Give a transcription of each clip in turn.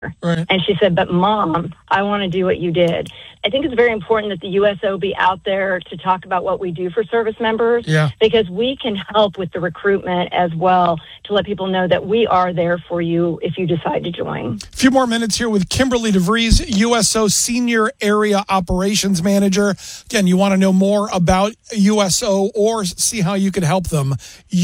Right. And she said, but Mom, I want to do what you did. I think it's very important that the USO be out there to talk about what we do for service members, because we can help with the recruitment as well, to let people know that we are there for you if you decide to join. A few more minutes here with Kimberly DeVries, USO Senior Area Operations Manager. Again, you want to know more about USO or see how you could help them.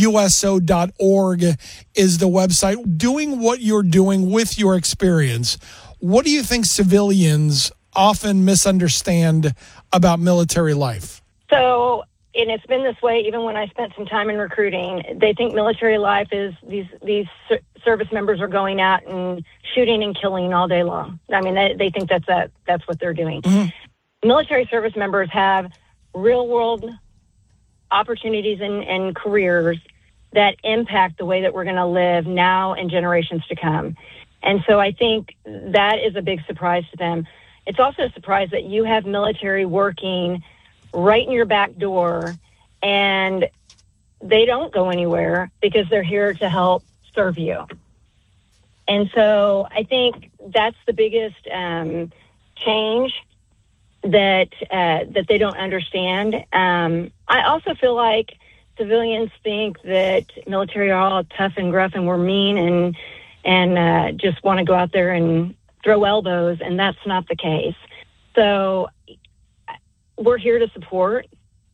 USO.org is the website. Doing what you're doing with your experience, what do you think civilians often misunderstand about military life? So, and it's been this way even when I spent some time in recruiting. They think military life is these service members are going out and shooting and killing all day long. I mean, they think that's what they're doing. Mm-hmm. Military service members have real-world opportunities and careers that impact the way that we're going to live now and generations to come. And so I think that is a big surprise to them. It's also a surprise that you have military working right in your back door and they don't go anywhere because they're here to help serve you. And so I think that's the biggest change that they don't understand. I also feel like civilians think that military are all tough and gruff and we're mean and just want to go out there and throw elbows, and that's not the case. So we're here to support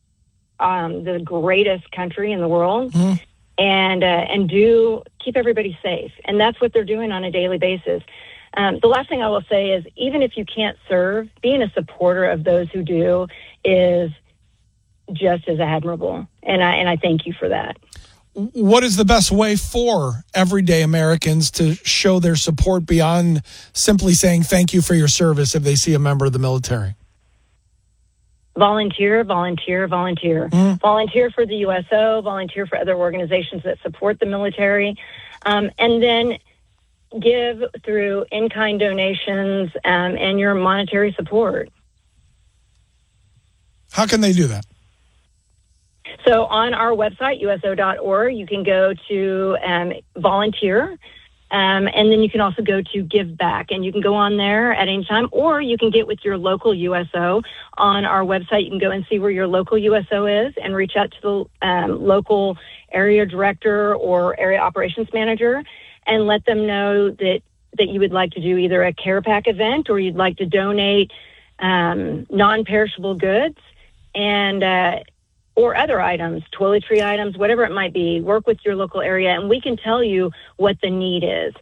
the greatest country in the world, and do keep everybody safe. And that's what they're doing on a daily basis. The last thing I will say is, even if you can't serve, being a supporter of those who do is just as admirable. And I thank you for that. What is the best way for everyday Americans to show their support beyond simply saying thank you for your service if they see a member of the military? Volunteer, volunteer, volunteer. Volunteer for the USO, volunteer for other organizations that support the military, and then give through in-kind donations and your monetary support. How can they do that? So on our website, USO.org, you can go to volunteer, and then you can also go to give back, and you can go on there at any time, or you can get with your local USO. On our website, you can go and see where your local USO is and reach out to the local area director or area operations manager and let them know that you would like to do either a care pack event or you'd like to donate non-perishable goods and or other items, toiletry items, whatever it might be. Work with your local area, and we can tell you what the need is.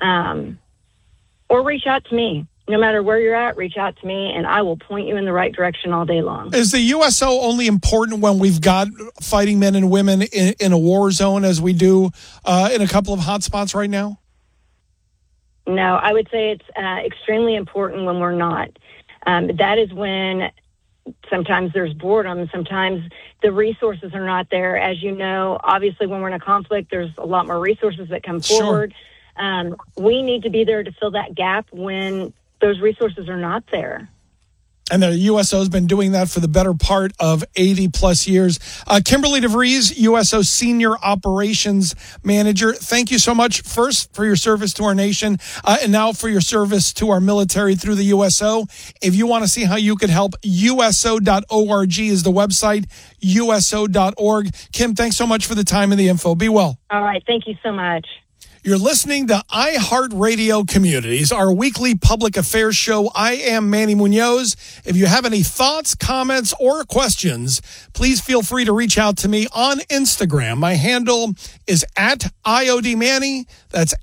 Or reach out to me. No matter where you're at, reach out to me, and I will point you in the right direction all day long. Is the USO only important when we've got fighting men and women in a war zone, as we do in a couple of hot spots right now? No, I would say it's extremely important when we're not. That is when sometimes there's boredom. Sometimes the resources are not there. As you know, obviously, when we're in a conflict, there's a lot more resources that come forward. We need to be there to fill that gap when those resources are not there. And the USO has been doing that for the better part of 80 plus years. Kimberly DeVries, USO Senior Operations Manager, thank you so much, first, for your service to our nation, and now for your service to our military through the USO. If you want to see how you could help, USO.org is the website, USO.org. Kim, thanks so much for the time and the info. Be well. All right. Thank you so much. You're listening to iHeartRadio Communities, our weekly public affairs show. I am Manny Munoz. If you have any thoughts, comments, or questions, please feel free to reach out to me on Instagram. My handle is @IODManny. That's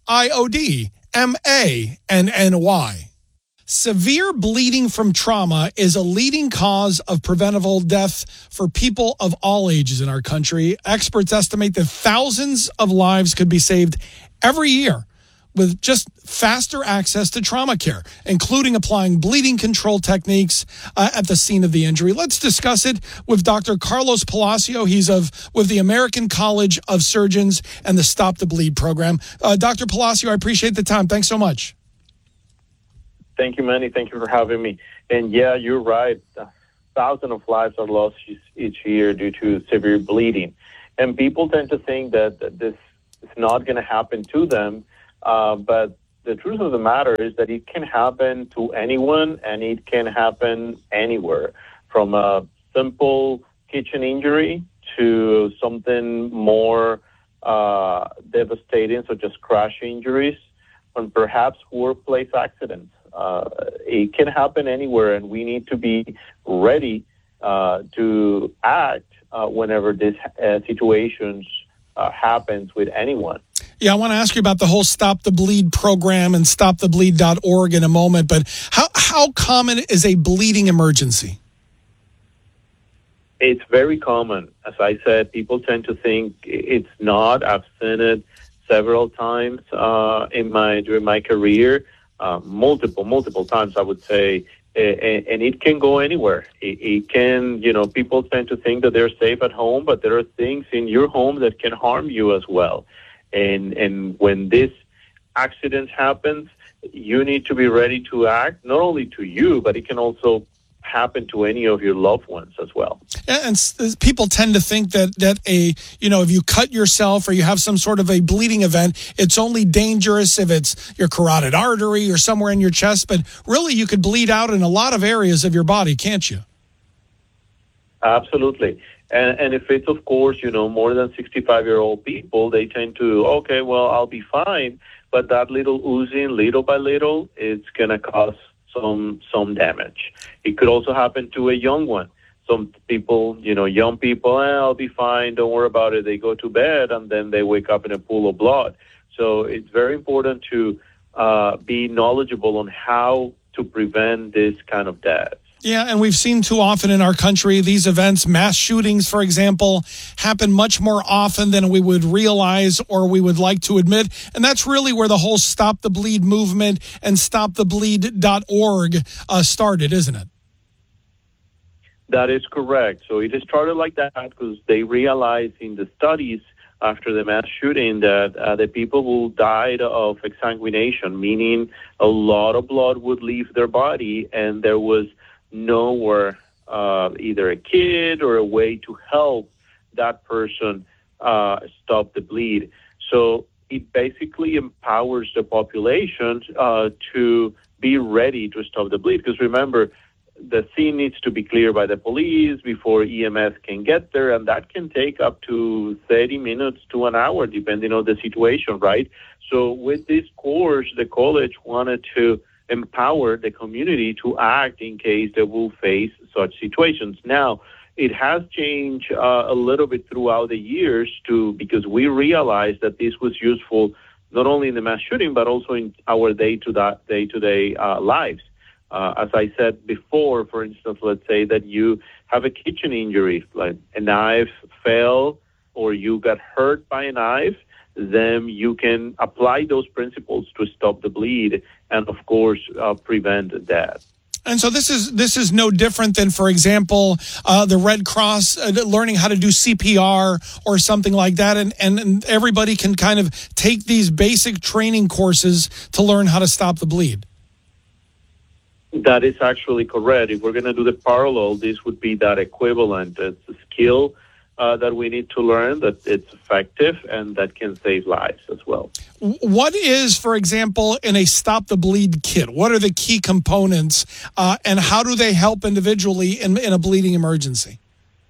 @IODMANNY. Severe bleeding from trauma is a leading cause of preventable death for people of all ages in our country. Experts estimate that thousands of lives could be saved every year with just faster access to trauma care, including applying bleeding control techniques at the scene of the injury. Let's discuss it with Dr. Carlos Palacio. He's with the American College of Surgeons and the Stop the Bleed program. Dr. Palacio, I appreciate the time. Thanks so much. Thank you, Manny. Thank you for having me. And yeah, you're right. Thousands of lives are lost each year due to severe bleeding. And people tend to think that this is not going to happen to them, but the truth of the matter is that it can happen to anyone, and it can happen anywhere, from a simple kitchen injury to something more devastating, such as crash injuries, and perhaps workplace accidents. It can happen anywhere, and we need to be ready to act whenever this situations happens with anyone. Yeah, I want to ask you about the whole Stop the Bleed program and stopthebleed.org in a moment, but how common is a bleeding emergency? It's very common. As I said, people tend to think it's not. I've seen it several times during my career, multiple times, I would say, and it can go anywhere. It can, people tend to think that they're safe at home, but there are things in your home that can harm you as well. And when this accident happens, you need to be ready to act, not only to you, but it can also happen to any of your loved ones as well. And people tend to think that if you cut yourself or you have some sort of a bleeding event, it's only dangerous if it's your carotid artery or somewhere in your chest. But really, you could bleed out in a lot of areas of your body, can't you? Absolutely. And if it's, of course, more than 65-year-old people, they tend to, okay, well, I'll be fine. But that little oozing, little by little, it's going to cause some damage. It could also happen to a young one. Some people, young people, I'll be fine, don't worry about it. They go to bed and then they wake up in a pool of blood. So it's very important to be knowledgeable on how to prevent this kind of death. Yeah, and we've seen too often in our country these events, mass shootings, for example, happen much more often than we would realize or we would like to admit. And that's really where the whole Stop the Bleed movement and stopthebleed.org started, isn't it? That is correct. So it started like that because they realized in the studies after the mass shooting that the people who died of exsanguination, meaning a lot of blood would leave their body, and there was nowhere, either a kid or a way to help that person stop the bleed. So it basically empowers the population to be ready to stop the bleed. Because remember, the scene needs to be cleared by the police before EMS can get there, and that can take up to 30 minutes to an hour, depending on the situation, right? So with this course, the college wanted to empower the community to act in case they will face such situations. Now, it has changed a little bit throughout the years because we realized that this was useful not only in the mass shooting, but also in our day-to-day lives. As I said before, for instance, let's say that you have a kitchen injury, like a knife fell or you got hurt by a knife, then you can apply those principles to stop the bleed and, of course, prevent death. And so this is no different than, for example, the Red Cross learning how to do CPR or something like that. And everybody can kind of take these basic training courses to learn how to stop the bleed. That is actually correct. If we're going to do the parallel, this would be that equivalent. It's a skill that we need to learn, that it's effective and that can save lives as well. What is, for example, in a Stop the Bleed kit? What are the key components and how do they help individually in a bleeding emergency?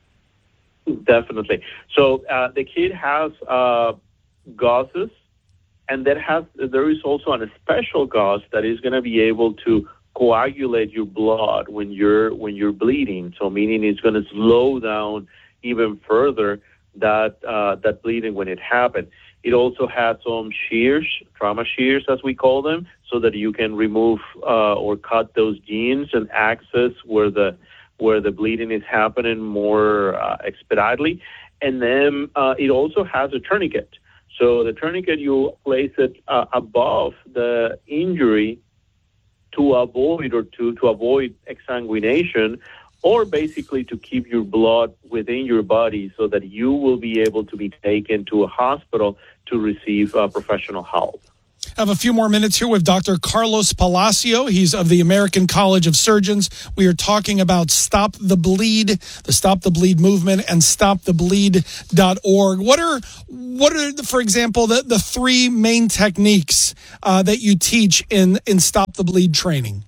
Definitely. So the kit has gauzes, and there is also a special gauze that is going to be able to coagulate your blood when you're bleeding. So meaning it's going to slow down even further that bleeding when it happens. It also has some shears, trauma shears as we call them, so that you can remove or cut those genes and access where the bleeding is happening more expeditiously. And then it also has a tourniquet. So the tourniquet, you place it above the injury to avoid exsanguination, or basically to keep your blood within your body so that you will be able to be taken to a hospital to receive professional help. I have a few more minutes here with Dr. Carlos Palacio. He's of the American College of Surgeons. We are talking about Stop the Bleed, the Stop the Bleed movement, and stopthebleed.org. What are, for example, the three main techniques that you teach in Stop the Bleed training?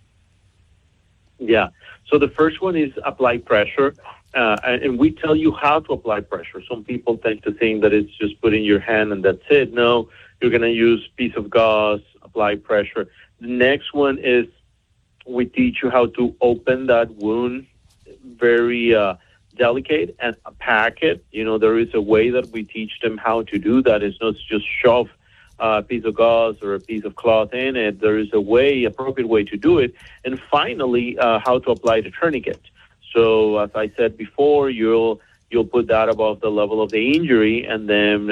Yeah. So the first one is apply pressure. And we tell you how to apply pressure. Some people tend to think that it's just putting your hand and that's it. No, you're going to use piece of gauze, apply pressure. The next one is we teach you how to open that wound, very delicate, and pack it. You know, there is a way that we teach them how to do that. It's not just shove a piece of gauze or a piece of cloth in it. There is a way, appropriate way to do it. And finally, how to apply the tourniquet. So as I said before, you'll put that above the level of the injury, and then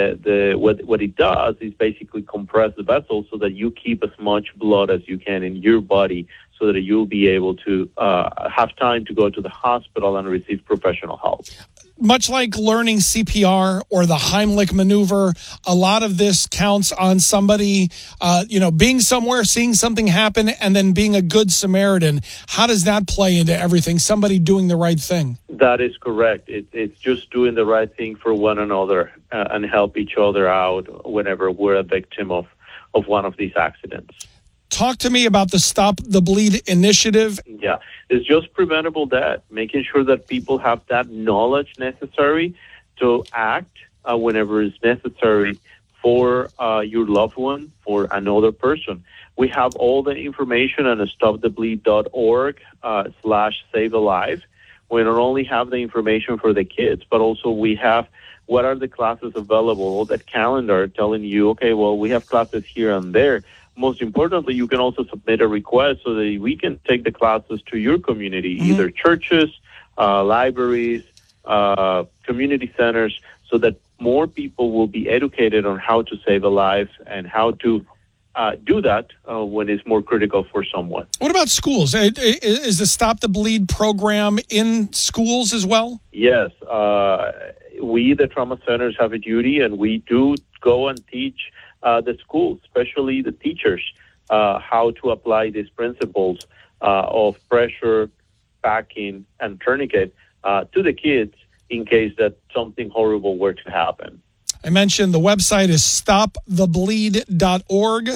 what it does is basically compress the vessel so that you keep as much blood as you can in your body, so that you'll be able to have time to go to the hospital and receive professional help. Much like learning CPR or the Heimlich maneuver, a lot of this counts on somebody, being somewhere, seeing something happen, and then being a good Samaritan. How does that play into everything? Somebody doing the right thing. That is correct. It's just doing the right thing for one another and help each other out whenever we're a victim of one of these accidents. Talk to me about the Stop the Bleed initiative. Yeah, it's just preventable death, making sure that people have that knowledge necessary to act whenever it's necessary for your loved one, for another person. We have all the information on stopthebleed.org /save-a-life. We not only have the information for the kids, but also we have what are the classes available, all that calendar telling you, okay, well, we have classes here and there. Most importantly, you can also submit a request so that we can take the classes to your community, either churches, libraries, community centers, so that more people will be educated on how to save a life and how to do that when it's more critical for someone. What about schools? Is the Stop the Bleed program in schools as well? Yes. We, the trauma centers, have a duty, and we do go and teach the schools, especially the teachers, how to apply these principles of pressure, packing, and tourniquet to the kids in case that something horrible were to happen. I mentioned the website is stopthebleed.org,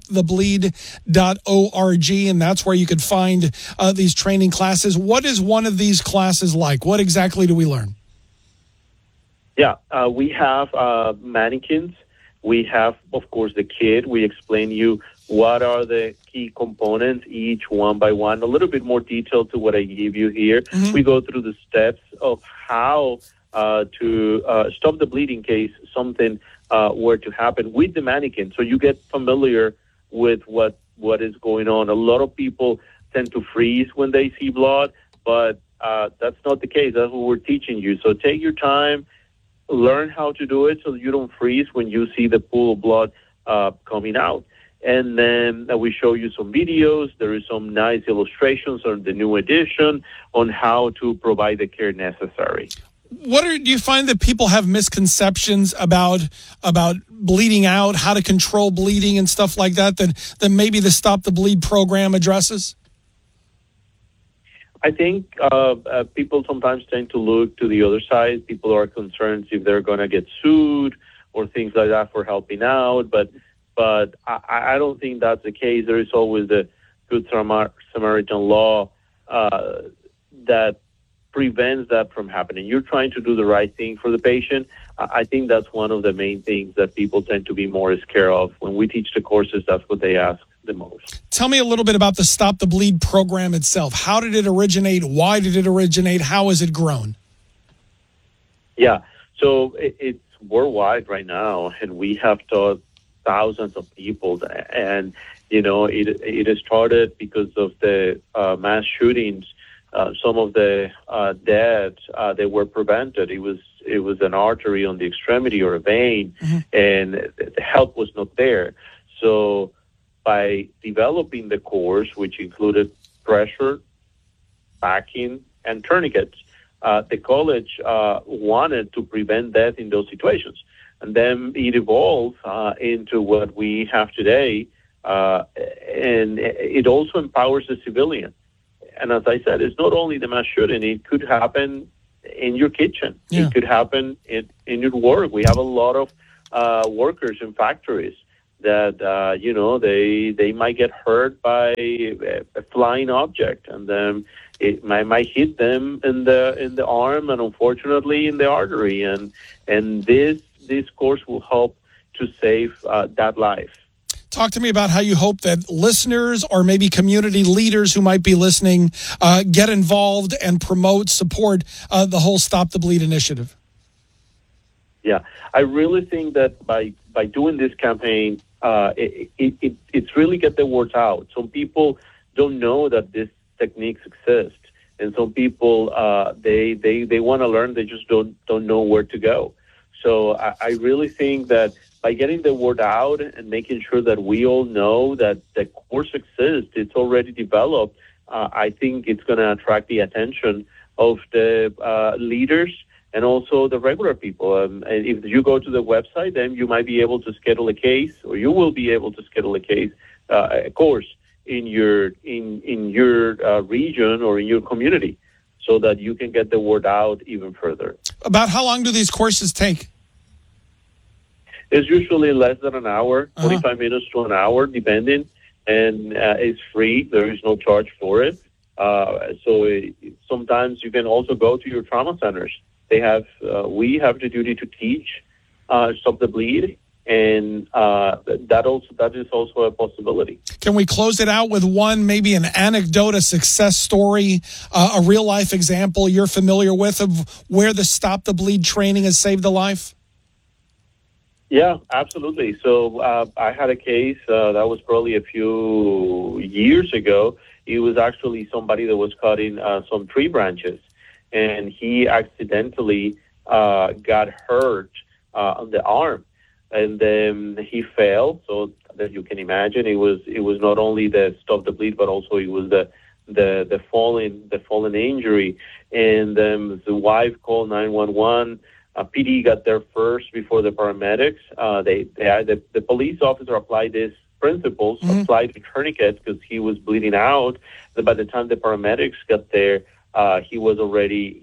stopthebleed.org, and that's where you could find these training classes. What is one of these classes like? What exactly do we learn? Yeah, we have mannequins. We have, of course, the kit. We explain you what are the key components, each one by one, a little bit more detail to what I give you here. We go through the steps of how to stop the bleed in case something were to happen with the mannequin. So you get familiar with what is going on. A lot of people tend to freeze when they see blood, but that's not the case. That's what we're teaching you. So take your time. Learn how to do it so that you don't freeze when you see the pool of blood coming out. And then we show you some videos. There is some nice illustrations on the new edition on how to provide the care necessary. Do you find that people have misconceptions about bleeding out, how to control bleeding and stuff like that maybe the Stop the Bleed program addresses? I think people sometimes tend to look to the other side. People are concerned if they're going to get sued or things like that for helping out. But I don't think that's the case. There is always the Good Samaritan law that prevents that from happening. You're trying to do the right thing for the patient. I think that's one of the main things that people tend to be more scared of. When we teach the courses, that's what they ask the most. Tell me a little bit about the Stop the Bleed program itself. How did it originate? Why did it originate? How has it grown? Yeah, so it's worldwide right now, and we have taught thousands of people. And, it started because of the mass shootings. Some of the deaths, they were prevented. It was an artery on the extremity or a vein, and the help was not there. So by developing the course, which included pressure, packing, and tourniquets, the college wanted to prevent death in those situations. And then it evolves into what we have today, and it also empowers the civilian. And as I said, it's not only the mass shooting, it could happen in your kitchen. Yeah. It could happen in your work. We have a lot of workers in factories that, they might get hurt by a flying object, and then it might hit them in the arm and unfortunately in the artery. And this course will help to save that life. Talk to me about how you hope that listeners or maybe community leaders who might be listening get involved and promote, support the whole Stop the Bleed initiative. Yeah, I really think that by doing this campaign, it's really get the word out. Some people don't know that these techniques exist, and some people they want to learn, they just don't know where to go. So I really think that by getting the word out and making sure that we all know that the course exists, it's already developed, I think it's going to attract the attention of the leaders and also the regular people. And if you go to the website, then you might be able to schedule a case, or you will be able to schedule a case, a course in your region or in your community, so that you can get the word out even further. About how long do these courses take? It's usually less than an hour, 45 minutes to an hour, depending, and it's free. There is no charge for it. Sometimes you can also go to your trauma centers. We have the duty to teach Stop the Bleed, and that is also a possibility. Can we close it out with maybe an anecdote, a success story, a real life example you're familiar with of where the Stop the Bleed training has saved a life? Yeah, absolutely. So I had a case that was probably a few years ago. It was actually somebody that was cutting some tree branches, and he accidentally got hurt on the arm, and then he fell. So that you can imagine, it was not only the Stop the Bleed, but also it was the fallen injury. And then the wife called 911. PD got there first before the paramedics. The police officer applied these principles, applied a tourniquet because he was bleeding out. But by the time the paramedics got there, he was already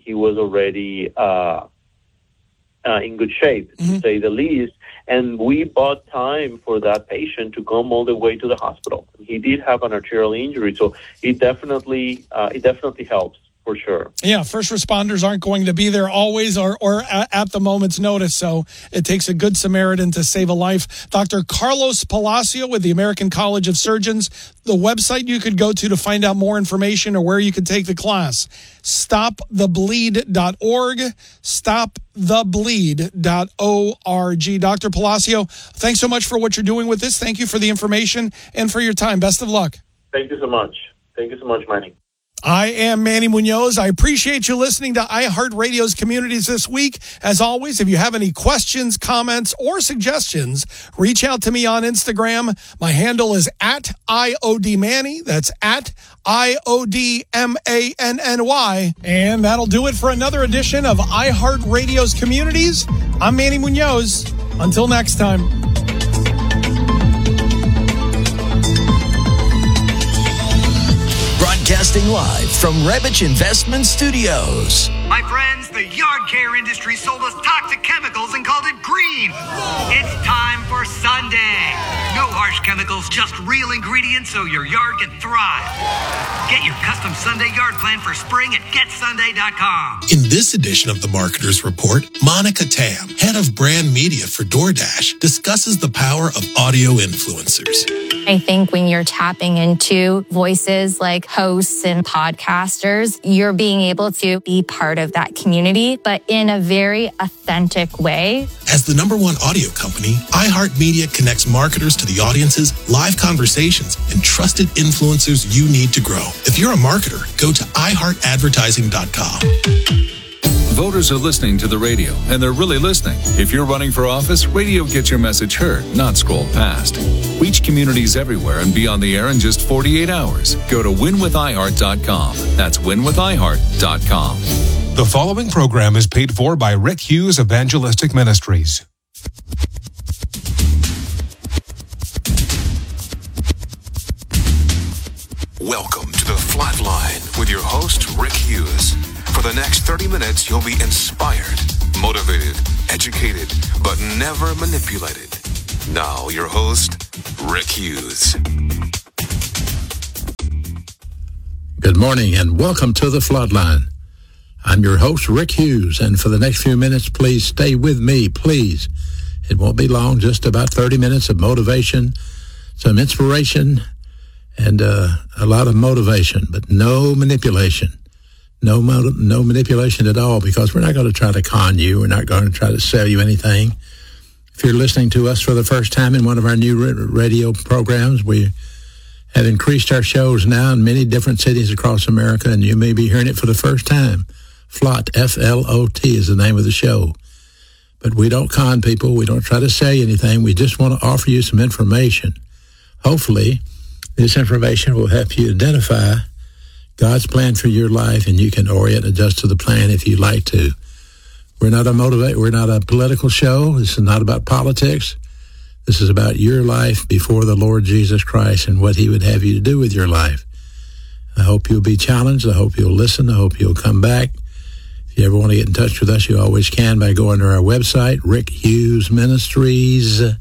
in good shape, to say the least. And we bought time for that patient to come all the way to the hospital. He did have an arterial injury, so it definitely helps. For sure. Yeah, first responders aren't going to be there always or at the moment's notice, so it takes a good Samaritan to save a life. Dr. Carlos Palacio with the American College of Surgeons, the website you could go to find out more information or where you could take the class, stopthebleed.org, stopthebleed.org. Dr. Palacio, thanks so much for what you're doing with this. Thank you for the information and for your time. Best of luck. Thank you so much. Thank you so much, Manny. I am Manny Munoz. I appreciate you listening to iHeartRadio's Communities this week. As always, if you have any questions, comments, or suggestions, reach out to me on Instagram. My handle is @IODManny. That's @IODMANNY. And that'll do it for another edition of iHeartRadio's Communities. I'm Manny Munoz. Until next time. Broadcasting live from Rebich Investment Studios. My friends, the yard care industry sold us toxic chemicals and called it green. It's time for Sunday. No harsh chemicals, just real ingredients so your yard can thrive. Get your custom Sunday yard plan for spring at GetSunday.com. In this edition of the Marketer's Report, Monica Tam, head of brand media for DoorDash, discusses the power of audio influencers. I think when you're tapping into voices like hosts and podcasters, you're being able to be part of that community, but in a very authentic way. As the #1 audio company, iHeartMedia connects marketers to the audiences, live conversations, and trusted influencers you need to grow. If you're a marketer, go to iHeartAdvertising.com. Voters are listening to the radio, and they're really listening. If you're running for office, radio gets your message heard, not scrolled past. Reach communities everywhere and be on the air in just 48 hours. Go to winwithiheart.com. That's winwithiheart.com. The following program is paid for by Rick Hughes Evangelistic Ministries. Welcome to The Flatline with your host, Rick Hughes. For the next 30 minutes, you'll be inspired, motivated, educated, but never manipulated. Now, your host, Rick Hughes. Good morning and welcome to The Floodline. I'm your host, Rick Hughes, and for the next few minutes, please stay with me, please. It won't be long, just about 30 minutes of motivation, some inspiration, and a lot of motivation, but no manipulation. No manipulation at all, because we're not going to try to con you. We're not going to try to sell you anything. If you're listening to us for the first time in one of our new radio programs, we have increased our shows now in many different cities across America, and you may be hearing it for the first time. FLOT, F-L-O-T, is the name of the show. But we don't con people. We don't try to sell you anything. We just want to offer you some information. Hopefully, this information will help you identify God's plan for your life, and you can orient and adjust to the plan if you like to. We're not a political show. This is not about politics. This is about your life before the Lord Jesus Christ and what he would have you to do with your life. I hope you'll be challenged. I hope you'll listen. I hope you'll come back. If you ever want to get in touch with us, you always can by going to our website, rickhughesministries.org.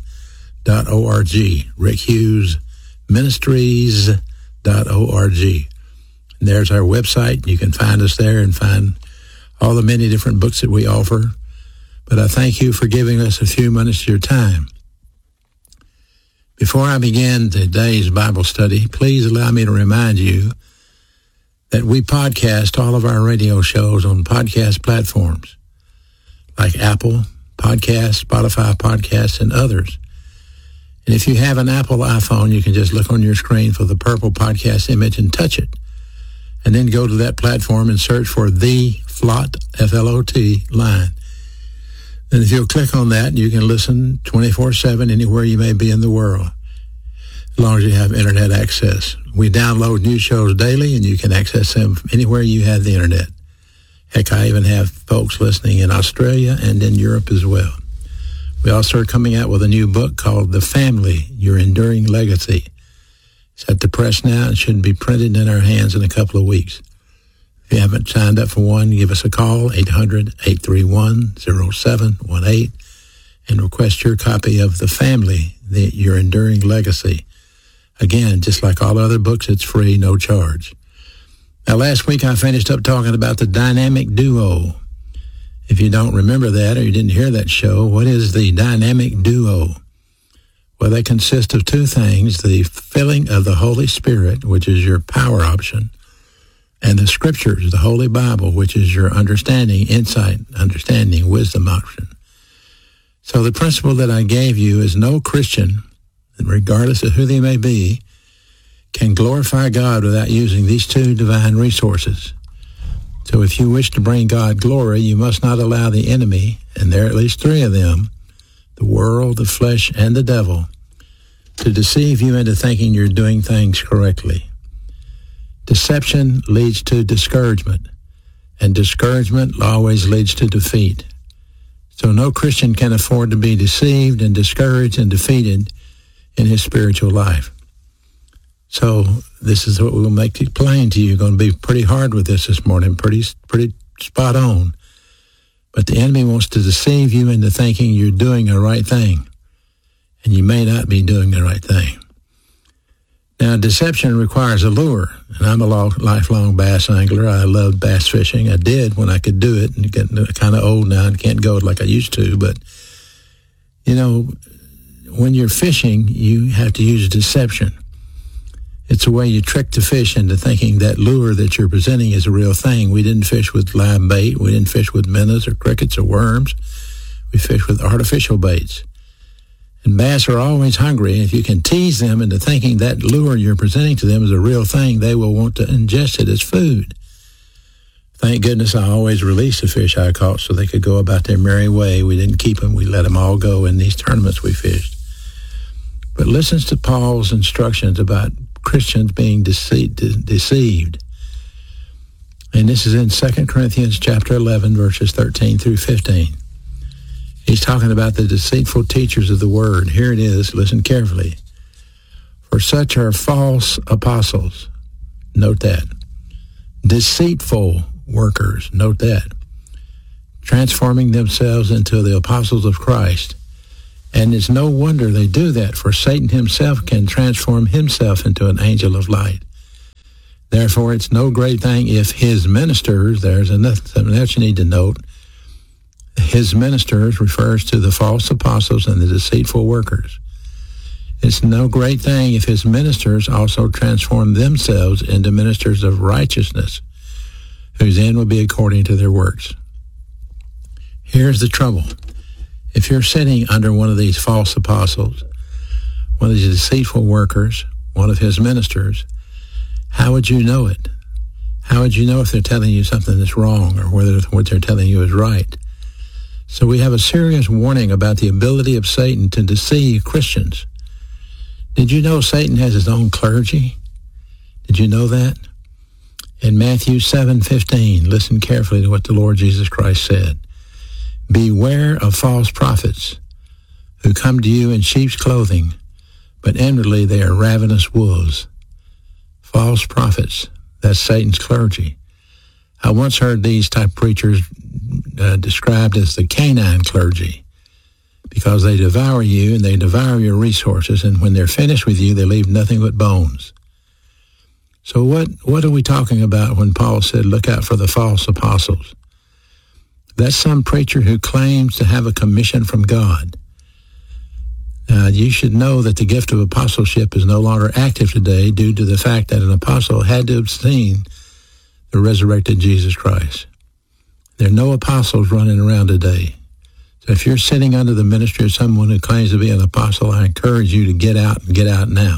rickhughesministries.org. And there's our website. You can find us there and find all the many different books that we offer. But I thank you for giving us a few minutes of your time. Before I begin today's Bible study, please allow me to remind you that we podcast all of our radio shows on podcast platforms like Apple Podcasts, Spotify Podcasts, and others. And if you have an Apple iPhone, you can just look on your screen for the purple podcast image and touch it. And then go to that platform and search for the FLOT, F-L-O-T, line. And if you'll click on that, you can listen 24/7 anywhere you may be in the world, as long as you have internet access. We download new shows daily, and you can access them anywhere you have the internet. Heck, I even have folks listening in Australia and in Europe as well. We also are coming out with a new book called The Family, Your Enduring Legacy. It's at the press now and should be printed in our hands in a couple of weeks. If you haven't signed up for one, give us a call, 800-831-0718, and request your copy of The Family, Your Enduring Legacy. Again, just like all other books, it's free, no charge. Now, last week I finished up talking about the dynamic duo. If you don't remember that or you didn't hear that show, what is the dynamic duo? Well, they consist of two things: the filling of the Holy Spirit, which is your power option, and the Scriptures, the Holy Bible, which is your understanding, insight, understanding, wisdom option. So the principle that I gave you is no Christian, regardless of who they may be, can glorify God without using these two divine resources. So if you wish to bring God glory, you must not allow the enemy, and there are at least three of them, the world, the flesh, and the devil, to deceive you into thinking you're doing things correctly. Deception leads to discouragement, and discouragement always leads to defeat. So no Christian can afford to be deceived and discouraged and defeated in his spiritual life. So this is what we'll make it plain to you. You're going to be pretty hard with this morning, pretty spot on. But the enemy wants to deceive you into thinking you're doing the right thing, and you may not be doing the right thing. Now, deception requires a lure, and I'm a lifelong bass angler. I love bass fishing. I did when I could do it, and getting kind of old now and can't go like I used to. But, you know, when you're fishing, you have to use deception. It's a way you trick the fish into thinking that lure that you're presenting is a real thing. We didn't fish with live bait. We didn't fish with minnows or crickets or worms. We fished with artificial baits. And bass are always hungry. If you can tease them into thinking that lure you're presenting to them is a real thing, they will want to ingest it as food. Thank goodness I always released the fish I caught so they could go about their merry way. We didn't keep them. We let them all go in these tournaments we fished. But listen to Paul's instructions about Christians being deceived. And this is in 2 Corinthians chapter 11, verses 13 through 15. He's talking about the deceitful teachers of the word. Here it is. Listen carefully. For such are false apostles. Note that. Deceitful workers. Note that. Transforming themselves into the apostles of Christ. And it's no wonder they do that, for Satan himself can transform himself into an angel of light. Therefore, it's no great thing if his ministers, there's something else you need to note, his ministers refers to the false apostles and the deceitful workers. It's no great thing if his ministers also transform themselves into ministers of righteousness, whose end will be according to their works. Here's the trouble. If you're sitting under one of these false apostles, one of these deceitful workers, one of his ministers, how would you know it? How would you know if they're telling you something that's wrong or whether what they're telling you is right? So we have a serious warning about the ability of Satan to deceive Christians. Did you know Satan has his own clergy? Did you know that? In Matthew 7:15, listen carefully to what the Lord Jesus Christ said. Beware of false prophets who come to you in sheep's clothing, but inwardly they are ravenous wolves. False prophets, that's Satan's clergy. I once heard these type preachers described as the canine clergy, because they devour you and they devour your resources, and when they're finished with you, they leave nothing but bones. So what are we talking about when Paul said, look out for the false apostles? That's some preacher who claims to have a commission from God. You should know that the gift of apostleship is no longer active today due to the fact that an apostle had to have seen the resurrected Jesus Christ. There are no apostles running around today. So if you're sitting under the ministry of someone who claims to be an apostle, I encourage you to get out and get out now.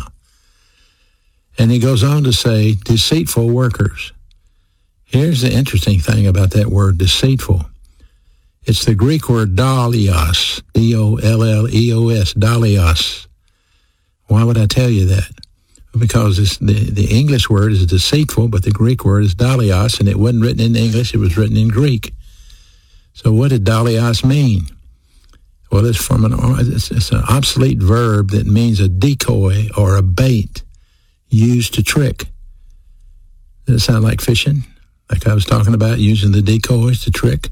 And he goes on to say, deceitful workers. Here's the interesting thing about that word, deceitful. It's the Greek word dolios, D-O-L-L-E-O-S, dolios. Why would I tell you that? Because the English word is deceitful, but the Greek word is dolios, and it wasn't written in English, it was written in Greek. So what did dolios mean? Well, it's an obsolete verb that means a decoy or a bait used to trick. Does it sound like fishing? Like I was talking about, using the decoys to trick?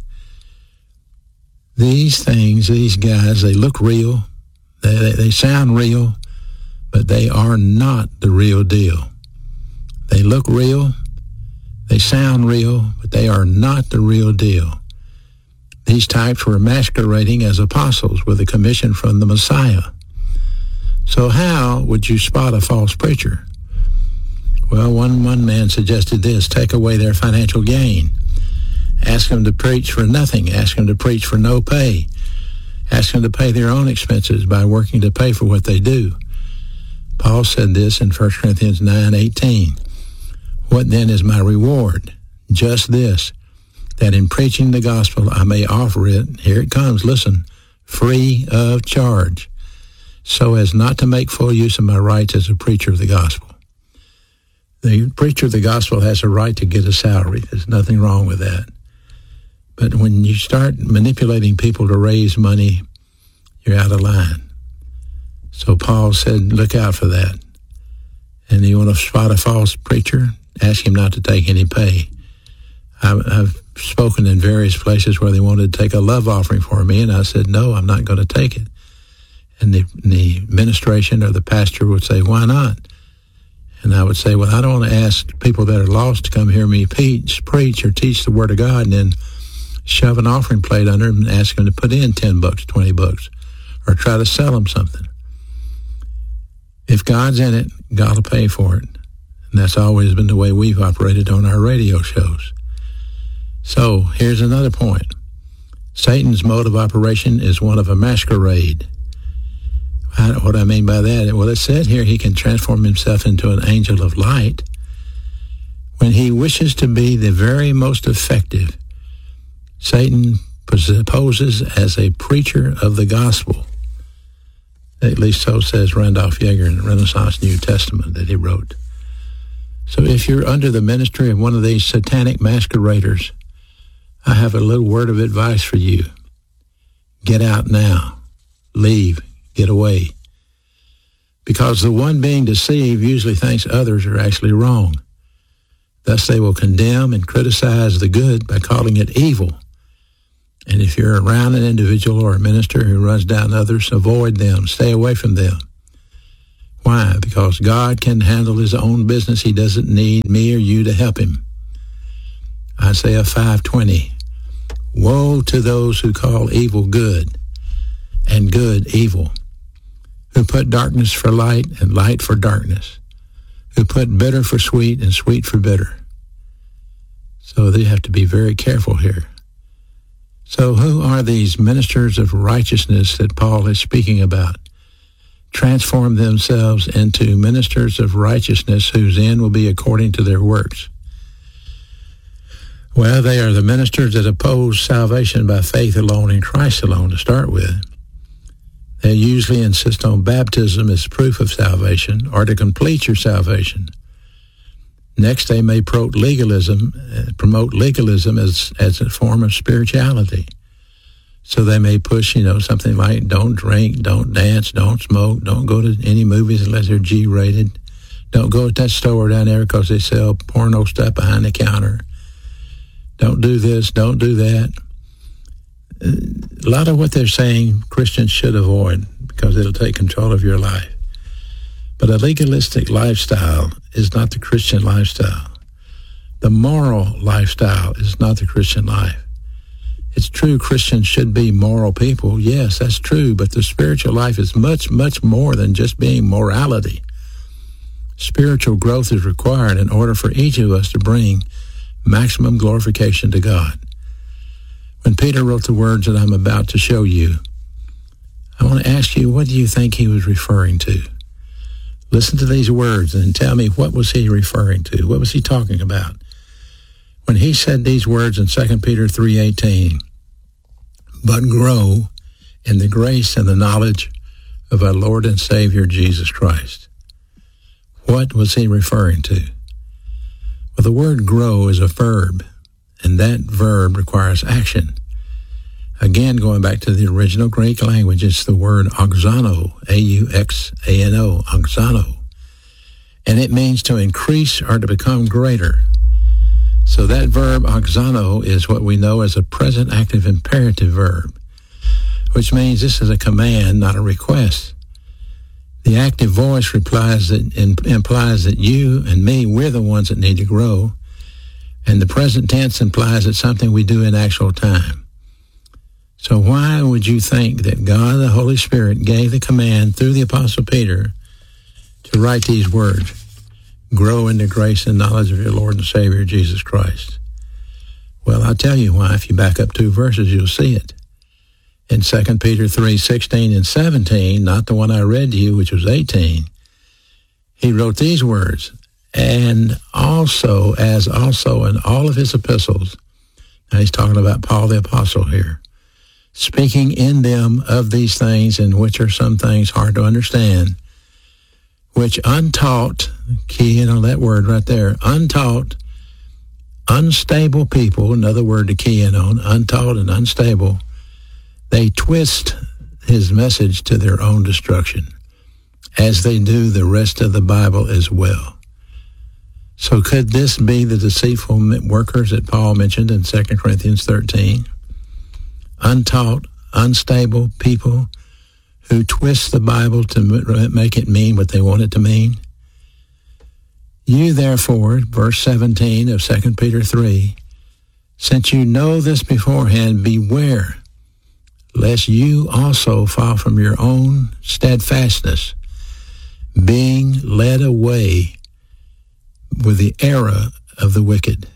These things, these guys, they look real, they sound real, but they are not the real deal. They look real, they sound real, but they are not the real deal. These types were masquerading as apostles with a commission from the Messiah. So how would you spot a false preacher? Well, one man suggested this: take away their financial gain. Ask them to preach for nothing. Ask them to preach for no pay. Ask them to pay their own expenses by working to pay for what they do. Paul said this in 1 Corinthians 9:18. What then is my reward? Just this, that in preaching the gospel I may offer it, here it comes, listen, free of charge, so as not to make full use of my rights as a preacher of the gospel. The preacher of the gospel has a right to get a salary. There's nothing wrong with that. But when you start manipulating people to raise money, you're out of line. So Paul said, look out for that. And you want to spot a false preacher? Ask him not to take any pay. I've spoken in various places where they wanted to take a love offering for me, and I said, no, I'm not going to take it. And the administration or the pastor would say, why not? And I would say, well, I don't want to ask people that are lost to come hear me preach or teach the Word of God and then shove an offering plate under them and ask them to put in $10, $20, or try to sell them something. If God's in it, God will pay for it. And that's always been the way we've operated on our radio shows. So here's another point. Satan's mode of operation is one of a masquerade. What do I mean by that? Well, it said here he can transform himself into an angel of light. When he wishes to be the very most effective, Satan poses as a preacher of the gospel. At least so says Randolph Yeager in the Renaissance New Testament that he wrote. So if you're under the ministry of one of these satanic masqueraders, I have a little word of advice for you. Get out now. Leave. Get away. Because the one being deceived usually thinks others are actually wrong. Thus they will condemn and criticize the good by calling it evil. And if you're around an individual or a minister who runs down others, avoid them. Stay away from them. Why? Because God can handle his own business. He doesn't need me or you to help him. Isaiah 5:20. Woe to those who call evil good and good evil, who put darkness for light and light for darkness, who put bitter for sweet and sweet for bitter. So they have to be very careful here. So who are these ministers of righteousness that Paul is speaking about? Transform themselves into ministers of righteousness whose end will be according to their works. Well, they are the ministers that oppose salvation by faith alone in Christ alone to start with. They usually insist on baptism as proof of salvation or to complete your salvation. Next, they may promote legalism as a form of spirituality. So they may push, something like don't drink, don't dance, don't smoke, don't go to any movies unless they're G-rated. Don't go to that store down there because they sell porno stuff behind the counter. Don't do this, don't do that. A lot of what they're saying Christians should avoid because it'll take control of your life. But a legalistic lifestyle is not the Christian lifestyle. The moral lifestyle is not the Christian life. It's true Christians should be moral people. Yes, that's true, but the spiritual life is much, much more than just being morality. Spiritual growth is required in order for each of us to bring maximum glorification to God. When Peter wrote the words that I'm about to show you, I want to ask you, what do you think he was referring to? Listen to these words and tell me, what was he referring to? What was he talking about? When he said these words in 2 Peter 3:18, but grow in the grace and the knowledge of our Lord and Savior Jesus Christ. What was he referring to? Well, the word grow is a verb, and that verb requires action. Again, going back to the original Greek language, it's the word auxano, A-U-X-A-N-O, auxano. And it means to increase or to become greater. So that verb auxano is what we know as a present active imperative verb, which means this is a command, not a request. The active voice implies that you and me, we're the ones that need to grow. And the present tense implies it's something we do in actual time. So why would you think that God, the Holy Spirit, gave the command through the Apostle Peter to write these words? Grow in the grace and knowledge of your Lord and Savior, Jesus Christ. Well, I'll tell you why. If you back up 2 verses, you'll see it. In 2 Peter 3:16 and 17, not the one I read to you, which was 18, he wrote these words, and also, as also in all of his epistles, now he's talking about Paul the Apostle here, speaking in them of these things, in which are some things hard to understand, which untaught, key in on that word right there, untaught, unstable people, another word to key in on, untaught and unstable, they twist his message to their own destruction, as they do the rest of the Bible as well. So could this be the deceitful workers that Paul mentioned in 2 Corinthians 13? Untaught, unstable people who twist the Bible to make it mean what they want it to mean? You therefore, verse 17 of 2 Peter 3, since you know this beforehand, beware, lest you also fall from your own steadfastness, being led away with the error of the wicked.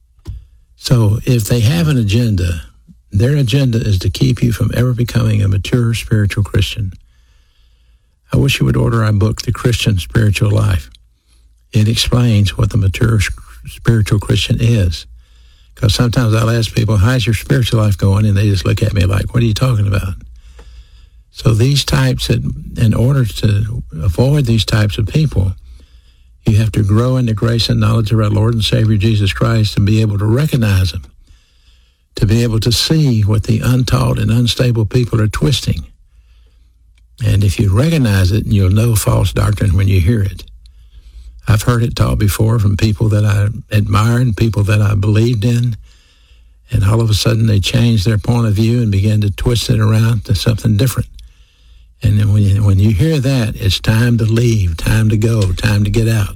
So if they have an agenda, their agenda is to keep you from ever becoming a mature spiritual Christian. I wish you would order our book, The Christian Spiritual Life. It explains what the mature spiritual Christian is. Because sometimes I'll ask people, how's your spiritual life going? And they just look at me like, what are you talking about? So these types, in order to avoid these types of people, you have to grow in the grace and knowledge of our Lord and Savior Jesus Christ and be able to recognize them, to be able to see what the untaught and unstable people are twisting. And if you recognize it, you'll know false doctrine when you hear it. I've heard it taught before from people that I admired, people that I believed in, and all of a sudden they changed their point of view and began to twist it around to something different. And then when you hear that, it's time to leave, time to go, time to get out.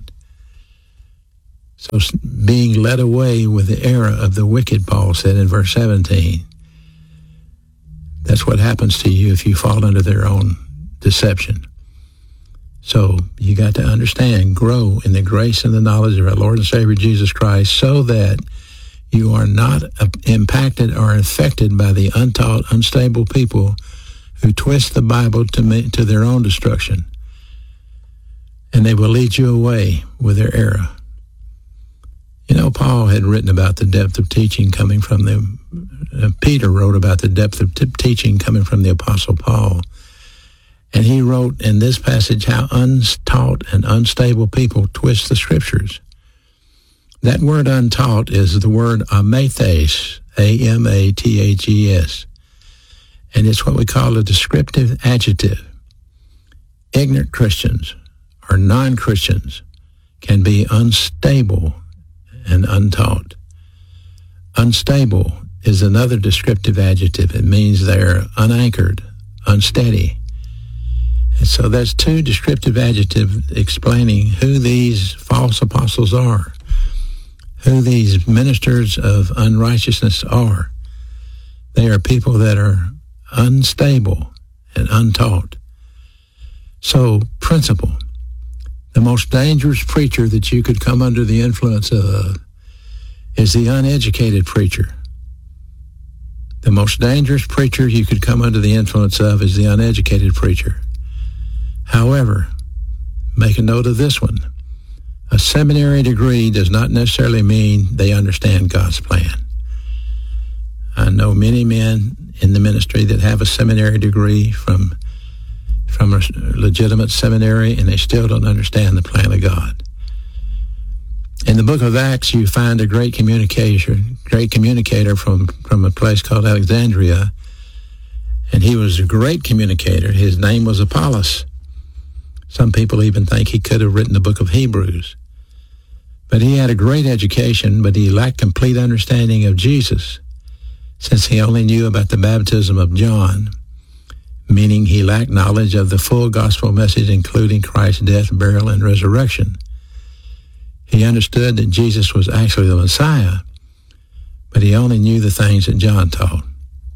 So being led away with the error of the wicked, Paul said in verse 17, that's what happens to you if you fall under their own deception. So you got to understand, grow in the grace and the knowledge of our Lord and Savior Jesus Christ, so that you are not impacted or affected by the untaught, unstable people who twist the Bible to their own destruction. And they will lead you away with their error. You know, Paul had written about the depth of teaching coming from Peter wrote about the depth of teaching coming from the Apostle Paul. And he wrote in this passage how untaught and unstable people twist the Scriptures. That word untaught is the word amathes, A-M-A-T-H-E-S. And it's what we call a descriptive adjective. Ignorant Christians or non-Christians can be unstable and untaught. Unstable is another descriptive adjective. It means they're unanchored, unsteady. And so there's two descriptive adjectives explaining who these false apostles are, who these ministers of unrighteousness are. They are people that are unstable and untaught. So, principle. The most dangerous preacher that you could come under the influence of is the uneducated preacher. The most dangerous preacher you could come under the influence of is the uneducated preacher. However, make a note of this one. A seminary degree does not necessarily mean they understand God's plan. I know many men in the ministry that have a seminary degree from a legitimate seminary, and they still don't understand the plan of God. In the book of Acts, you find a great communicator from a place called Alexandria, and he was a great communicator. His name was Apollos. Some people even think he could have written the book of Hebrews. But he had a great education, but he lacked complete understanding of Jesus, since he only knew about the baptism of John, meaning he lacked knowledge of the full gospel message, including Christ's death, burial, and resurrection. He understood that Jesus was actually the Messiah, but he only knew the things that John taught.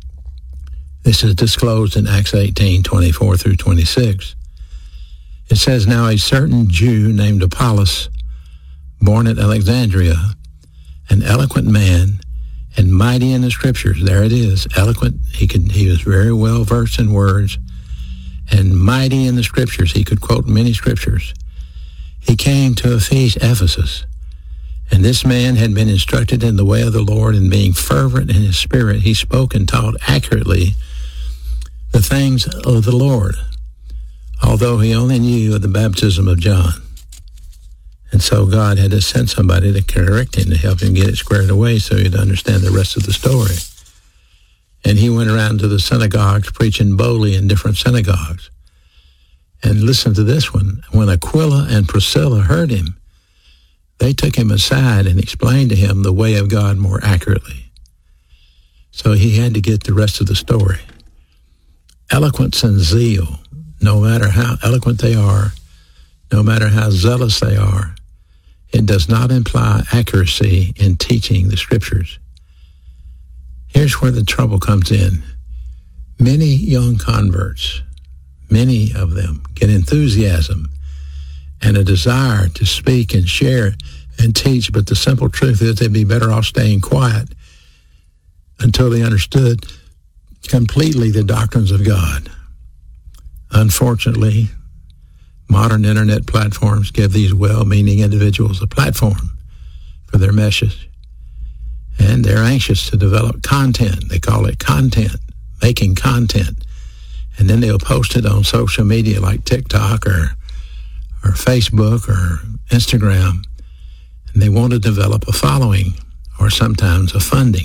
This is disclosed in Acts 18:24 through 26. It says, "Now a certain Jew named Apollos, born at Alexandria, an eloquent man and mighty in the Scriptures." There it is, eloquent. He was very well versed in words, and mighty in the Scriptures. He could quote many Scriptures. He came to Ephesus, and this man had been instructed in the way of the Lord, and being fervent in his spirit, he spoke and taught accurately the things of the Lord, although he only knew of the baptism of John. And so God had to send somebody to correct him, to help him get it squared away so he'd understand the rest of the story. And he went around to the synagogues preaching boldly in different synagogues. And listen to this one. When Aquila and Priscilla heard him, they took him aside and explained to him the way of God more accurately. So he had to get the rest of the story. Eloquence and zeal, no matter how eloquent they are, no matter how zealous they are, it does not imply accuracy in teaching the Scriptures. Here's where the trouble comes in. Many young converts, many of them, get enthusiasm and a desire to speak and share and teach, but the simple truth is they'd be better off staying quiet until they understood completely the doctrines of God. Unfortunately, modern internet platforms give these well-meaning individuals a platform for their message, and they're anxious to develop content. They call it content, making content, and then they'll post it on social media like TikTok or Facebook or Instagram, and they want to develop a following or sometimes a funding.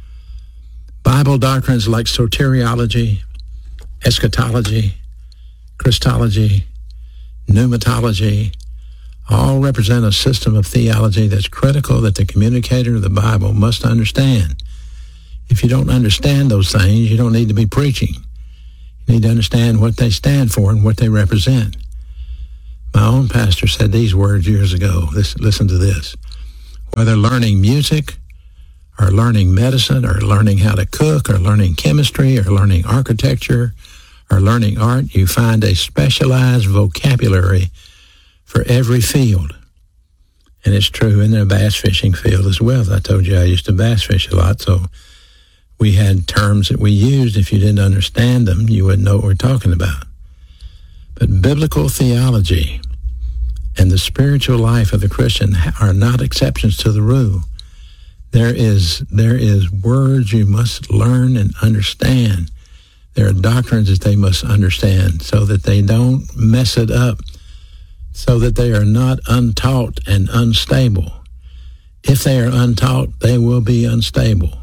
Bible doctrines like soteriology, eschatology, Christology, pneumatology, all represent a system of theology that's critical that the communicator of the Bible must understand. If you don't understand those things, you don't need to be preaching. You need to understand what they stand for and what they represent. My own pastor said these words years ago. Listen to this. Whether learning music or learning medicine or learning how to cook or learning chemistry or learning architecture or learning art, you find a specialized vocabulary for every field. And it's true in the bass fishing field as well. I told you I used to bass fish a lot, so we had terms that we used. If you didn't understand them, you wouldn't know what we're talking about. But biblical theology and the spiritual life of the Christian are not exceptions to the rule. There is words you must learn and understand. There are doctrines that they must understand so that they don't mess it up, so that they are not untaught and unstable. If they are untaught, they will be unstable.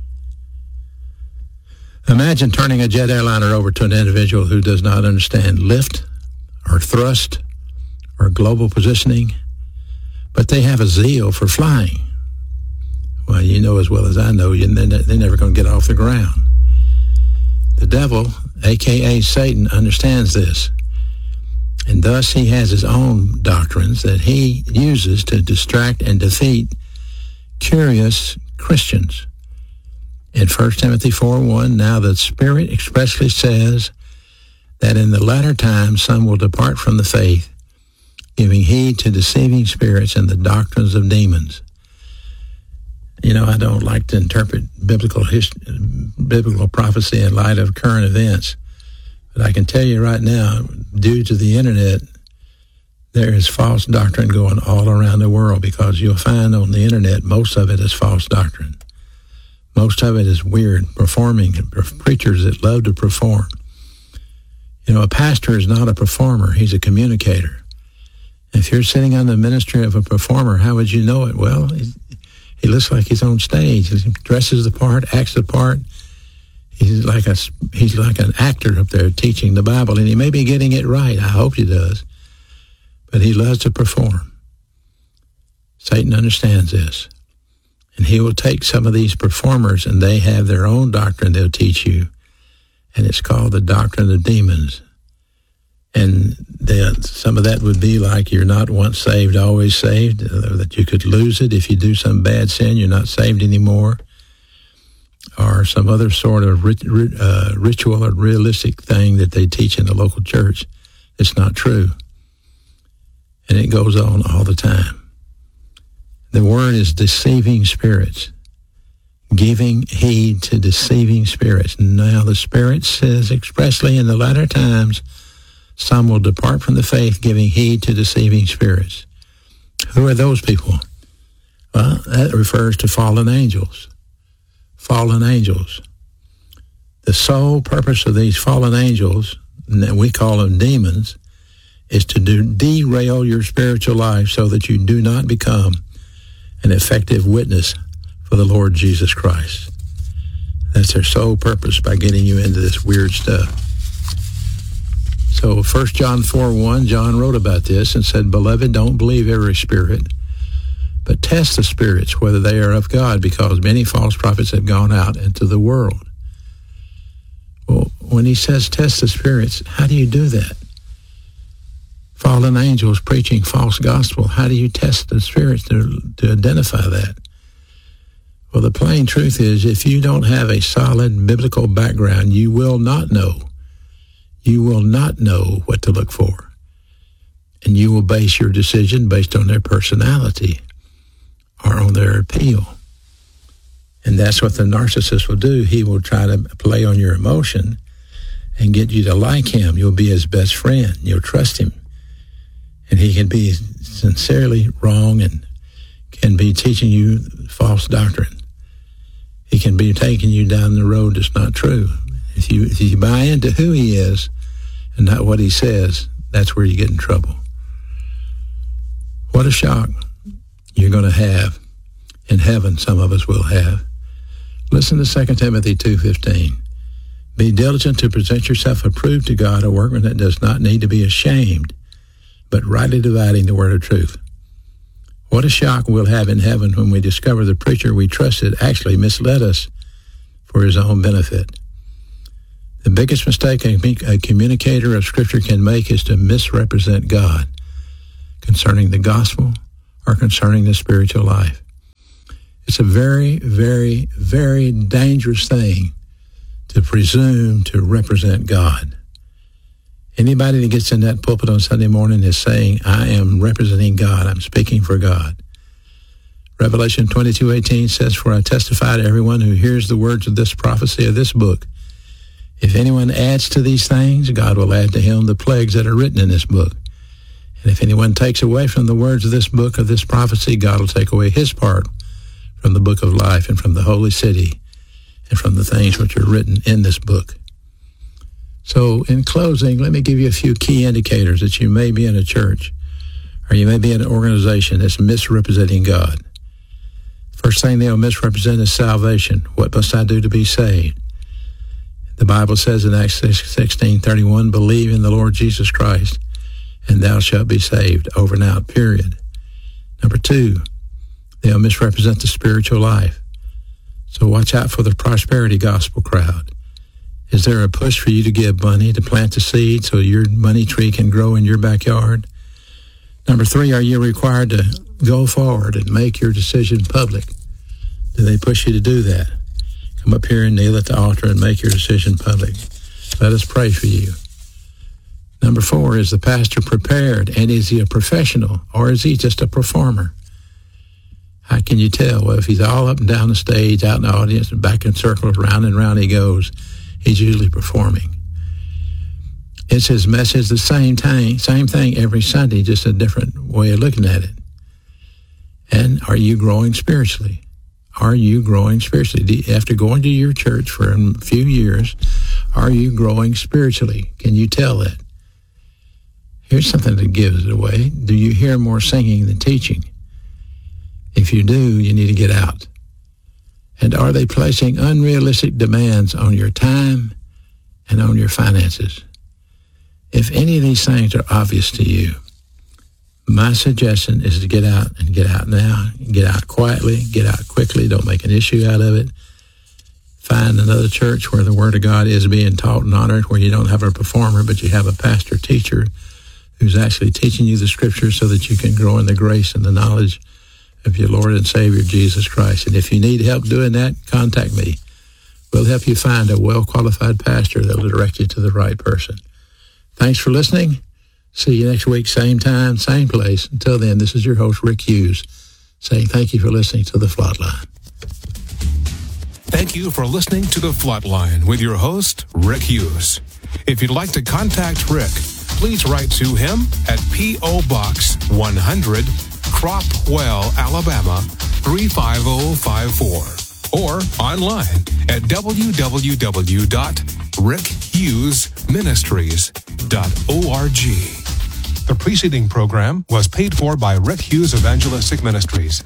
Imagine turning a jet airliner over to an individual who does not understand lift or thrust or global positioning, but they have a zeal for flying. Well, you know as well as I know, they're never going to get off the ground. The devil, a.k.a. Satan, understands this, and thus he has his own doctrines that he uses to distract and defeat curious Christians. In 1 Timothy 4:1, now the Spirit expressly says that in the latter times some will depart from the faith, giving heed to deceiving spirits and the doctrines of demons. You know, I don't like to interpret biblical prophecy in light of current events, but I can tell you right now, due to the internet, there is false doctrine going all around the world, because you'll find on the internet most of it is false doctrine. Most of it is weird performing, preachers that love to perform. You know, a pastor is not a performer, he's a communicator. If you're sitting on the ministry of a performer, how would you know it? Well, he looks like he's on stage. He dresses the part, acts the part. He's like an actor up there teaching the Bible, and he may be getting it right. I hope he does. But he loves to perform. Satan understands this. And he will take some of these performers, and they have their own doctrine they'll teach you. And it's called the doctrine of demons. And some of that would be like you're not once saved, always saved, or that you could lose it if you do some bad sin, you're not saved anymore, or some other sort of ritual or realistic thing that they teach in the local church. It's not true. And it goes on all the time. The word is deceiving spirits, giving heed to deceiving spirits. Now the Spirit says expressly in the latter times, some will depart from the faith, giving heed to deceiving spirits. Who are those people? Well, that refers to fallen angels. Fallen angels. The sole purpose of these fallen angels, and we call them demons, is to derail your spiritual life so that you do not become an effective witness for the Lord Jesus Christ. That's their sole purpose, by getting you into this weird stuff. So 1 John 4:1, John wrote about this and said, "Beloved, don't believe every spirit, but test the spirits, whether they are of God, because many false prophets have gone out into the world." Well, when he says test the spirits, how do you do that? Fallen angels preaching false gospel. How do you test the spirits to identify that? Well, the plain truth is, if you don't have a solid biblical background, you will not know. You will not know what to look for. And you will base your decision based on their personality or on their appeal. And that's what the narcissist will do. He will try to play on your emotion and get you to like him. You'll be his best friend. You'll trust him. And he can be sincerely wrong and can be teaching you false doctrine. He can be taking you down the road that's not true. If you buy into who he is and not what he says, that's where you get in trouble. What a shock you're going to have in heaven, some of us will have. Listen to 2 Timothy 2:15. Be diligent to present yourself approved to God, a workman that does not need to be ashamed, but rightly dividing the word of truth. What a shock we'll have in heaven when we discover the preacher we trusted actually misled us for his own benefit. The biggest mistake a communicator of Scripture can make is to misrepresent God concerning the gospel or concerning the spiritual life. It's a very, very, very dangerous thing to presume to represent God. Anybody that gets in that pulpit on Sunday morning is saying, I am representing God. I'm speaking for God. Revelation 22:18 says, For I testify to everyone who hears the words of this prophecy of this book. If anyone adds to these things, God will add to him the plagues that are written in this book. And if anyone takes away from the words of this book of this prophecy, God will take away his part from the book of life and from the holy city and from the things which are written in this book. So in closing, let me give you a few key indicators that you may be in a church or you may be in an organization that's misrepresenting God. First thing they'll misrepresent is salvation. What must I do to be saved? The Bible says in Acts 16:31, believe in the Lord Jesus Christ, and thou shalt be saved. Over and out, period. Number two, they'll misrepresent the spiritual life. So watch out for the prosperity gospel crowd. Is there a push for you to give money to plant the seed so your money tree can grow in your backyard? Number three, are you required to go forward and make your decision public? Do they push you to do that? Come up here and kneel at the altar and make your decision public. Let us pray for you. Number four, is the pastor prepared, and is he a professional, or is he just a performer? How can you tell? Well, if he's all up and down the stage, out in the audience, and back in circles, round and round he goes, he's usually performing. Is his message the same thing every Sunday, just a different way of looking at it? And are you growing spiritually? Are you growing spiritually? After going to your church for a few years, are you growing spiritually? Can you tell that? Here's something that gives it away. Do you hear more singing than teaching? If you do, you need to get out. And are they placing unrealistic demands on your time and on your finances? If any of these things are obvious to you, my suggestion is to get out and get out now. Get out quietly, get out quickly. Don't make an issue out of it. Find another church where the Word of God is being taught and honored, where you don't have a performer, but you have a pastor teacher who's actually teaching you the Scriptures so that you can grow in the grace and the knowledge of your Lord and Savior, Jesus Christ. And if you need help doing that, contact me. We'll help you find a well-qualified pastor that will direct you to the right person. Thanks for listening. See you next week, same time, same place. Until then, this is your host, Rick Hughes, saying thank you for listening to The Flatline. Thank you for listening to The Flatline with your host, Rick Hughes. If you'd like to contact Rick, please write to him at P.O. Box 100, Cropwell, Alabama 35054, or online at www.rickhughesministries.org. The preceding program was paid for by Rick Hughes Evangelistic Ministries.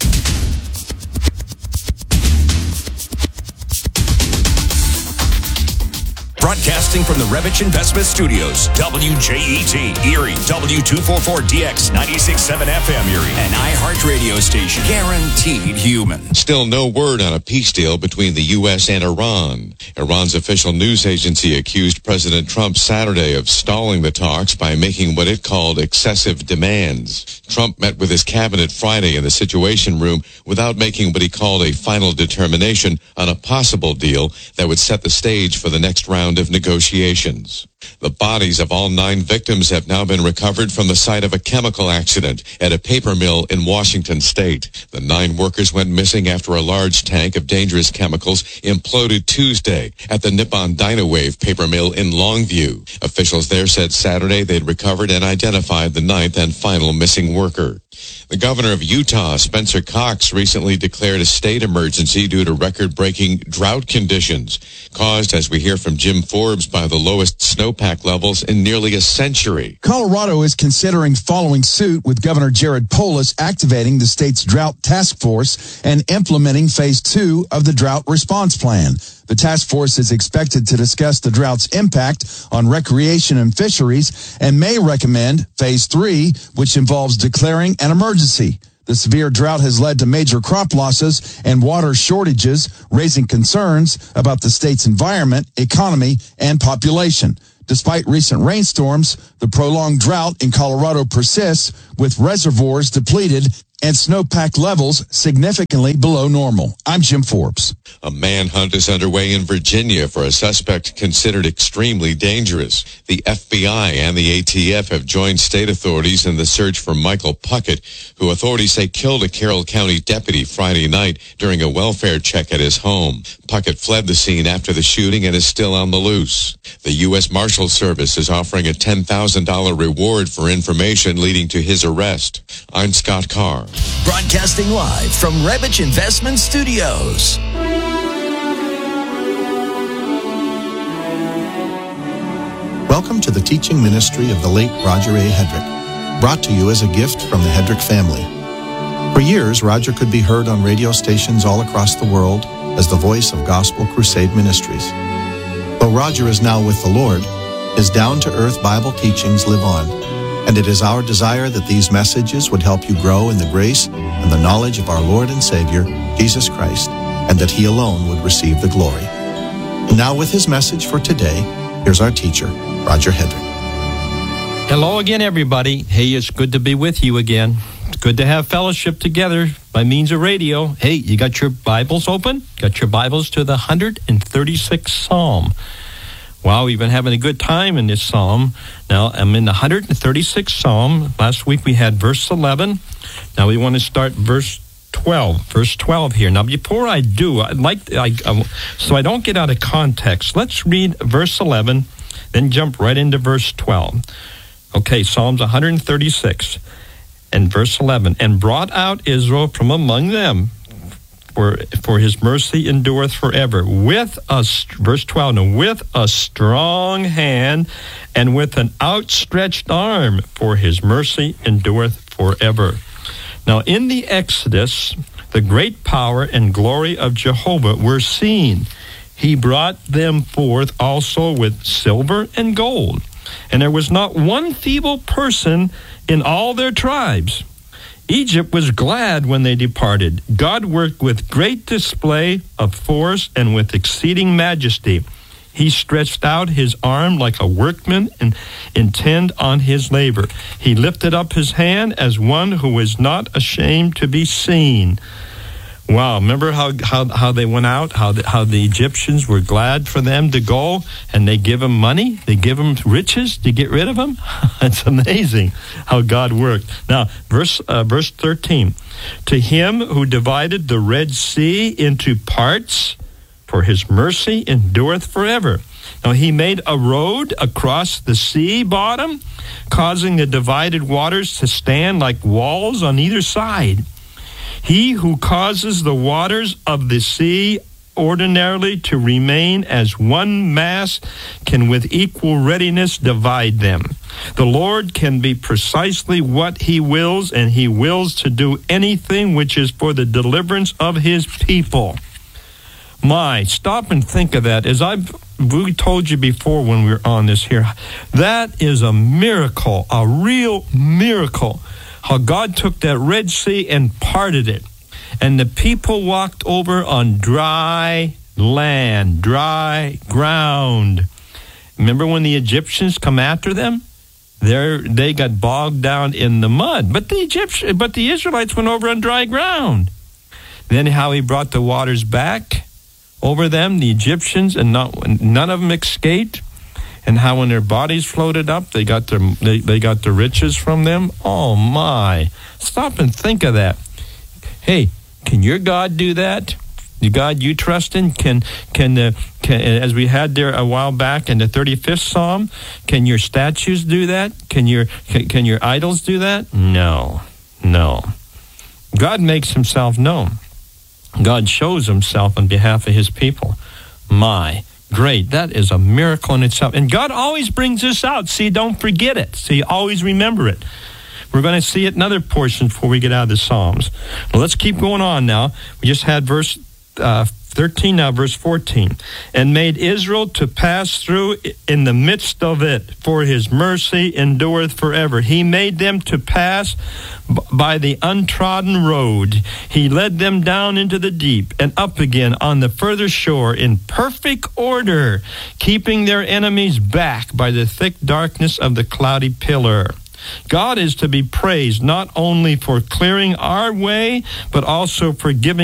Broadcasting from the Revich Investment Studios, WJET, Erie, W244DX, 96.7 FM, Erie, an iHeart radio station, guaranteed human. Still no word on a peace deal between the U.S. and Iran. Iran's official news agency accused President Trump Saturday of stalling the talks by making what it called excessive demands. Trump met with his cabinet Friday in the Situation Room without making what he called a final determination on a possible deal that would set the stage for the next round of negotiations. The bodies of all 9 victims have now been recovered from the site of a chemical accident at a paper mill in Washington state. The 9 workers went missing after a large tank of dangerous chemicals imploded Tuesday at the Nippon Dynawave paper mill in Longview. Officials there said Saturday they'd recovered and identified the 9th and final missing worker. The governor of Utah, Spencer Cox, recently declared a state emergency due to record-breaking drought conditions, caused, as we hear from Jim Forbes, by the lowest snowpack levels in nearly a century. Colorado is considering following suit, with Governor Jared Polis activating the state's drought task force and implementing phase 2 of the drought response plan. The task force is expected to discuss the drought's impact on recreation and fisheries and may recommend Phase 3, which involves declaring an emergency. The severe drought has led to major crop losses and water shortages, raising concerns about the state's environment, economy, and population. Despite recent rainstorms, the prolonged drought in Colorado persists, with reservoirs depleted and snowpack levels significantly below normal. I'm Jim Forbes. A manhunt is underway in Virginia for a suspect considered extremely dangerous. The FBI and the ATF have joined state authorities in the search for Michael Puckett, who authorities say killed a Carroll County deputy Friday night during a welfare check at his home. Puckett fled the scene after the shooting and is still on the loose. The U.S. Marshals Service is offering a $10,000 reward for information leading to his arrest. I'm Scott Carr. Broadcasting live from Rebich Investment Studios. Welcome to the teaching ministry of the late Roger A. Hedrick, brought to you as a gift from the Hedrick family. For years, Roger could be heard on radio stations all across the world as the voice of Gospel Crusade Ministries. Though Roger is now with the Lord, his down-to-earth Bible teachings live on, and it is our desire that these messages would help you grow in the grace and the knowledge of our Lord and Savior, Jesus Christ, and that He alone would receive the glory. And now with his message for today, here's our teacher, Roger Hedrick. Hello again, everybody. Hey, it's good to be with you again. It's good to have fellowship together by means of radio. Hey, you got your Bibles open? Got your Bibles to the 136th Psalm. Wow, we've been having a good time in this psalm. Now, I'm in the 136th Psalm. Last week we had verse 11. Now we want to start verse 12. Verse 12 here. Now, before I do, so I don't get out of context, let's read verse 11, then jump right into verse 12. Okay, Psalms 136 and verse 11. And brought out Israel from among them, for his mercy endureth forever. With us, verse 12, and with a strong hand and with an outstretched arm, for his mercy endureth forever. Now, in the Exodus, the great power and glory of Jehovah were seen. He brought them forth also with silver and gold, and there was not one feeble person in all their tribes. Egypt was glad when they departed. God worked with great display of force and with exceeding majesty. He stretched out his arm like a workman and intent on his labor. He lifted up his hand as one who was not ashamed to be seen. Wow, remember how they went out, how the Egyptians were glad for them to go, and they give them money, they give them riches to get rid of them? It's amazing how God worked. Now, verse 13. To him who divided the Red Sea into parts, for his mercy endureth forever. Now, he made a road across the sea bottom, causing the divided waters to stand like walls on either side. He who causes the waters of the sea ordinarily to remain as one mass can with equal readiness divide them. The Lord can be precisely what he wills, and he wills to do anything which is for the deliverance of his people. My, stop and think of that. As we told you before when we were on this here, that is a miracle, a real miracle. How God took that Red Sea and parted it. And the people walked over on dry land, dry ground. Remember when the Egyptians come after them? They got bogged down in the mud. But the Israelites went over on dry ground. Then how he brought the waters back over them, the Egyptians, and none of them escaped. And how when their bodies floated up, they got the riches from them. Oh my! Stop and think of that. Hey, can your God do that? The God you trust in can as we had there a while back in the 35th Psalm, can your statues do that? Can your idols do that? No. God makes himself known. God shows himself on behalf of his people. My. Great. That is a miracle in itself. And God always brings this out. See, don't forget it. See, always remember it. We're going to see it in other portions before we get out of the Psalms. Well, let's keep going on now. We just had verse 13 now, verse 14, and made Israel to pass through in the midst of it, for his mercy endureth forever. He made them to pass by the untrodden road. He led them down into the deep and up again on the further shore in perfect order, keeping their enemies back by the thick darkness of the cloudy pillar. God is to be praised not only for clearing our way, but also for giving